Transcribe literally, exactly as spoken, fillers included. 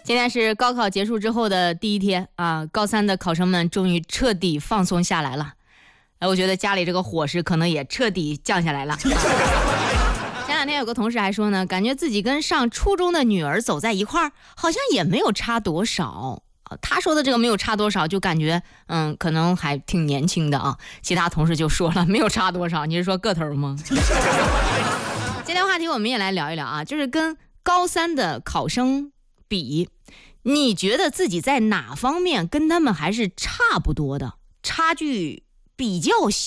今天是高考结束之后的第一天啊，高三的考生们终于彻底放松下来了。哎，我觉得家里这个伙食可能也彻底降下来了。前两天有个同事还说呢，感觉自己跟上初中的女儿走在一块儿，好像也没有差多少。他说的这个没有差多少，就感觉嗯，可能还挺年轻的啊。其他同事就说了，没有差多少，你是说个头吗？今天话题我们也来聊一聊啊，就是跟高三的考生比，你觉得自己在哪方面跟他们还是差不多的，差距比较小？